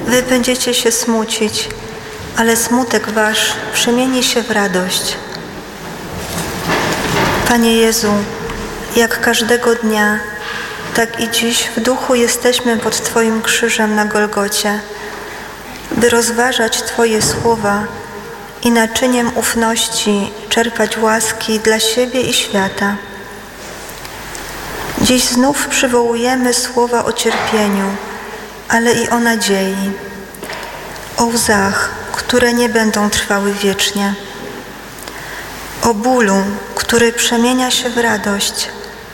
Wy będziecie się smucić, ale smutek wasz przemieni się w radość. Panie Jezu, jak każdego dnia, tak i dziś w duchu jesteśmy pod Twoim krzyżem na Golgocie, by rozważać Twoje słowa i naczyniem ufności czerpać łaski dla siebie i świata. Dziś znów przywołujemy słowa o cierpieniu, ale i o nadziei, o łzach, które nie będą trwały wiecznie, o bólu, który przemienia się w radość.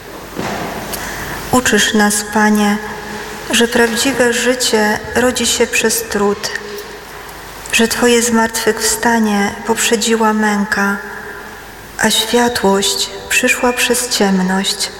Uczysz nas, Panie, że prawdziwe życie rodzi się przez trud, że Twoje zmartwychwstanie poprzedziła męka, a światłość przyszła przez ciemność.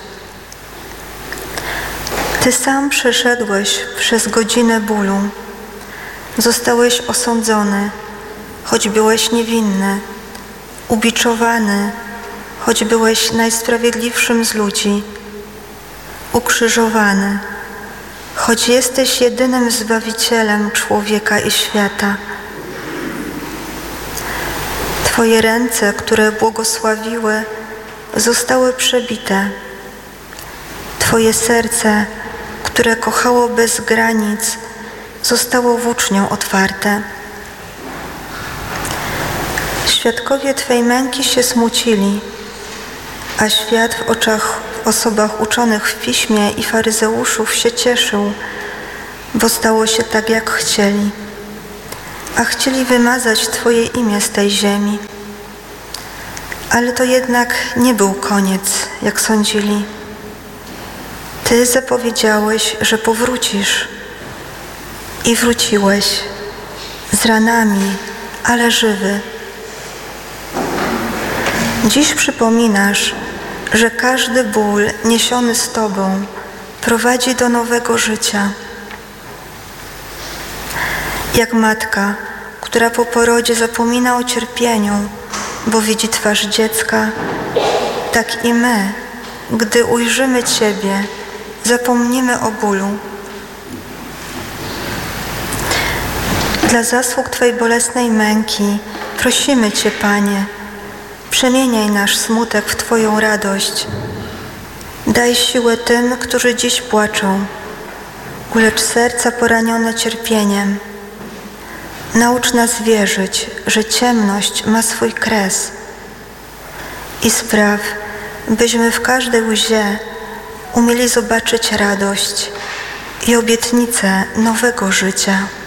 Ty sam przeszedłeś przez godzinę bólu. Zostałeś osądzony, choć byłeś niewinny, ubiczowany, choć byłeś najsprawiedliwszym z ludzi, ukrzyżowany, choć jesteś jedynym Zbawicielem człowieka i świata. Twoje ręce, które błogosławiły, zostały przebite. Twoje serce, które kochało bez granic, zostało włócznią otwarte. Świadkowie Twej męki się smucili, a świat w osobach uczonych w piśmie i faryzeuszów się cieszył, bo stało się tak, jak chcieli, a chcieli wymazać Twoje imię z tej ziemi. Ale to jednak nie był koniec, jak sądzili. Ty zapowiedziałeś, że powrócisz i wróciłeś z ranami, ale żywy. Dziś przypominasz, że każdy ból niesiony z Tobą prowadzi do nowego życia. Jak matka, która po porodzie zapomina o cierpieniu, bo widzi twarz dziecka, tak i my, gdy ujrzymy Ciebie, zapomnimy o bólu. Dla zasług Twej bolesnej męki prosimy Cię, Panie, przemieniaj nasz smutek w Twoją radość. Daj siłę tym, którzy dziś płaczą. Ulecz serca poranione cierpieniem. Naucz nas wierzyć, że ciemność ma swój kres. I spraw, byśmy w każdej łzie umieli zobaczyć radość i obietnicę nowego życia.